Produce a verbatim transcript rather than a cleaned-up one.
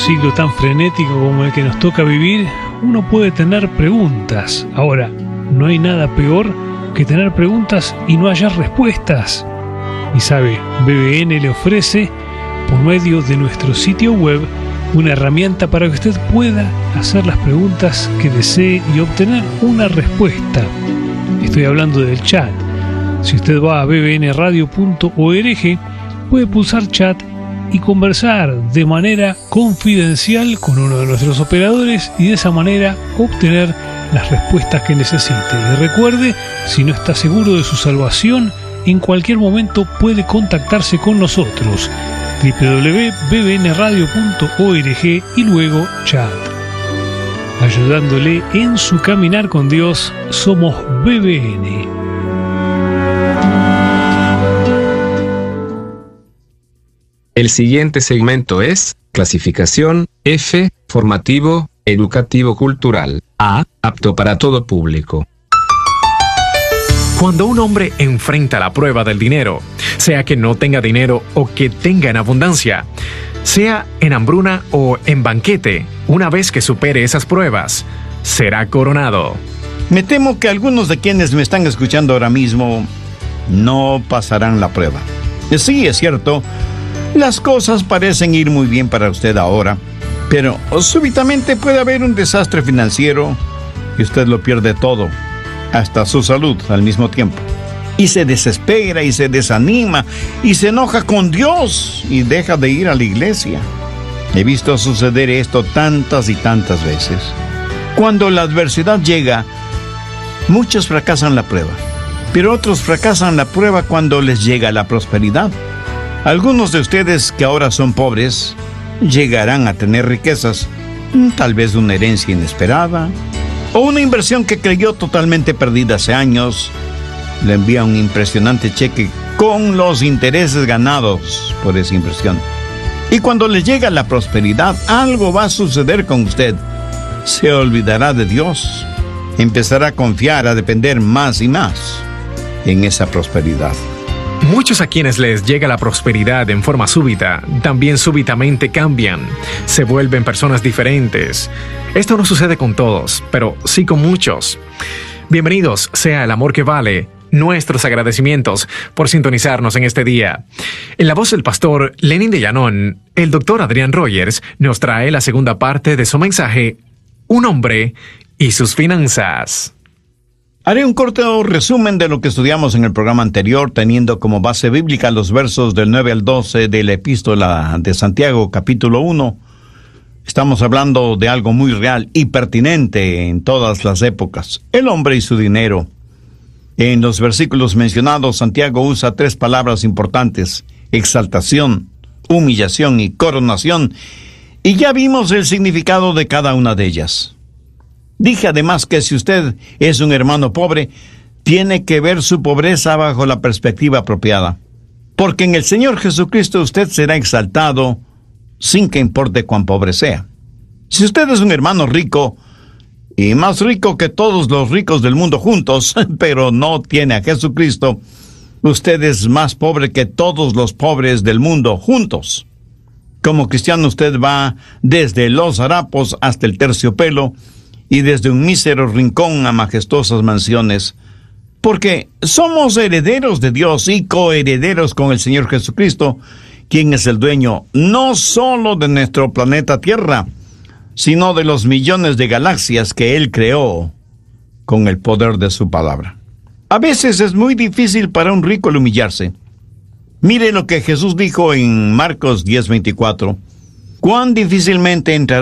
siglo tan frenético como el que nos toca vivir, uno puede tener preguntas. Ahora, no hay nada peor que tener preguntas y no hallar respuestas. Y sabe, B B N le ofrece, por medio de nuestro sitio web, una herramienta para que usted pueda hacer las preguntas que desee y obtener una respuesta. Estoy hablando del chat. Si usted va a b b n radio punto org, puede pulsar chat y conversar de manera confidencial con uno de nuestros operadores y de esa manera obtener las respuestas que necesite. Y recuerde, si no está seguro de su salvación, en cualquier momento puede contactarse con nosotros. w w w punto b b n radio punto org y luego chat. Ayudándole en su caminar con Dios, somos B B N. El siguiente segmento es clasificación F, formativo, educativo cultural. A, apto para todo público. Cuando un hombre enfrenta la prueba del dinero, sea que no tenga dinero o que tenga en abundancia, sea en hambruna o en banquete, una vez que supere esas pruebas, será coronado. Me temo que algunos de quienes me están escuchando ahora mismo no pasarán la prueba. Sí, es cierto, las cosas parecen ir muy bien para usted ahora, pero súbitamente puede haber un desastre financiero y usted lo pierde todo, hasta su salud al mismo tiempo. Y se desespera y se desanima y se enoja con Dios y deja de ir a la iglesia. He visto suceder esto tantas y tantas veces. Cuando la adversidad llega, muchos fracasan la prueba, pero otros fracasan la prueba cuando les llega la prosperidad. Algunos de ustedes que ahora son pobres llegarán a tener riquezas, tal vez una herencia inesperada o una inversión que creyó totalmente perdida hace años. Le envía un impresionante cheque con los intereses ganados por esa inversión. Y cuando le llega la prosperidad, algo va a suceder con usted. Se olvidará de Dios, empezará a confiar, a depender más y más en esa prosperidad. Muchos a quienes les llega la prosperidad en forma súbita, también súbitamente cambian, se vuelven personas diferentes. Esto no sucede con todos, pero sí con muchos. Bienvenidos sea el amor que vale, nuestros agradecimientos por sintonizarnos en este día. En la voz del pastor Lenin de Llanón, el doctor Adrián Rogers nos trae la segunda parte de su mensaje, Un hombre y sus finanzas. Haré un corto resumen de lo que estudiamos en el programa anterior, teniendo como base bíblica los versos del nueve al doce de la Epístola de Santiago, capítulo uno. Estamos hablando de algo muy real y pertinente en todas las épocas: el hombre y su dinero. En los versículos mencionados, Santiago usa tres palabras importantes: exaltación, humillación y coronación, y ya vimos el significado de cada una de ellas. Dije además que si usted es un hermano pobre, tiene que ver su pobreza bajo la perspectiva apropiada, porque en el Señor Jesucristo usted será exaltado sin que importe cuán pobre sea. Si usted es un hermano rico, y más rico que todos los ricos del mundo juntos, pero no tiene a Jesucristo, usted es más pobre que todos los pobres del mundo juntos. Como cristiano usted va desde los harapos hasta el terciopelo, y desde un mísero rincón a majestuosas mansiones, porque somos herederos de Dios y coherederos con el Señor Jesucristo, quien es el dueño no solo de nuestro planeta Tierra, sino de los millones de galaxias que Él creó con el poder de su palabra. A veces es muy difícil para un rico el humillarse. Mire lo que Jesús dijo en Marcos diez veinticuatro. Cuán difícilmente entrará